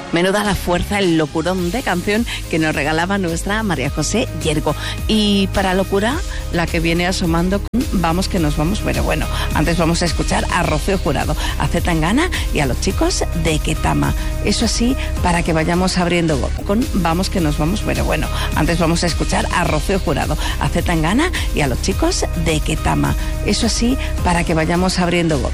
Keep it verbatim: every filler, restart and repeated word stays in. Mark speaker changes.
Speaker 1: Menuda la fuerza, el locurón de canción que nos regalaba nuestra María José Yergo. Y para locura, la que viene asomando con Vamos que nos vamos. Pero bueno, antes vamos a escuchar a Rocío Jurado, a Zetangana y a los chicos de Ketama. Eso sí, para que vayamos abriendo boca con Vamos que nos vamos. Pero bueno, antes vamos a escuchar a Rocío Jurado, a Zetangana y a los chicos de Ketama. Eso sí, para que vayamos abriendo boca